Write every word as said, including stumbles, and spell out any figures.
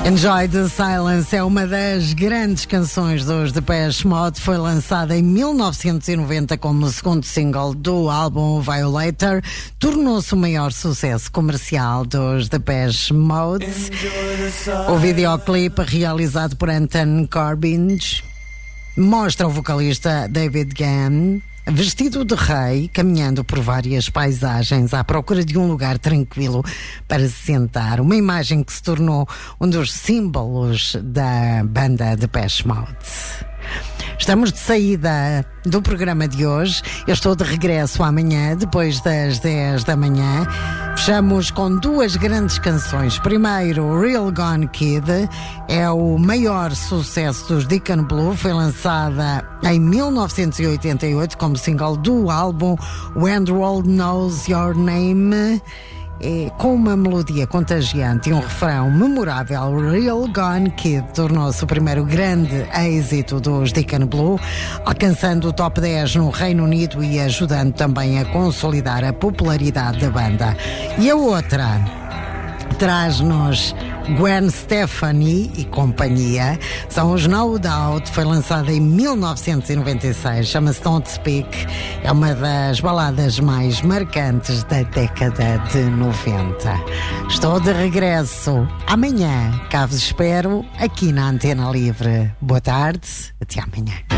Enjoy the Silence é uma das grandes canções dos Depeche Mode. Foi lançada em mil novecentos e noventa como segundo single do álbum Violator. Tornou-se o maior sucesso comercial dos Depeche Mode. O videoclipe, realizado por Anton Corbijn, mostra o vocalista David Gahan vestido de rei, caminhando por várias paisagens à procura de um lugar tranquilo para se sentar. Uma imagem que se tornou um dos símbolos da banda Depeche Mode. Estamos de saída do programa de hoje. Eu estou de regresso amanhã, depois das dez da manhã. Fechamos com duas grandes canções. Primeiro, Real Gone Kid, é o maior sucesso dos Deacon Blue. Foi lançada em mil novecentos e oitenta e oito como single do álbum When the World Knows Your Name. É, com uma melodia contagiante e um refrão memorável, Real Gone Kid tornou-se o primeiro grande êxito dos Deacon Blue, alcançando o top dez no Reino Unido e ajudando também a consolidar a popularidade da banda. E a outra traz-nos Gwen Stefani e companhia, são os No Doubt. Foi lançada em mil novecentos e noventa e seis, chama-se Don't Speak, é uma das baladas mais marcantes da década de noventa. Estou de regresso amanhã, cá vos espero aqui na Antena Livre. Boa tarde, até amanhã.